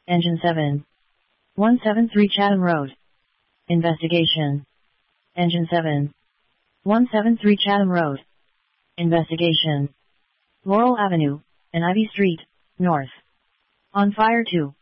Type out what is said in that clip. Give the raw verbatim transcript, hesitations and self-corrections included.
Engine seven. one seventy-three Chatham Road. Investigation. Engine seven. one seventy-three Chatham Road. Investigation. Laurel Avenue and Ivy Street, North. On fire two.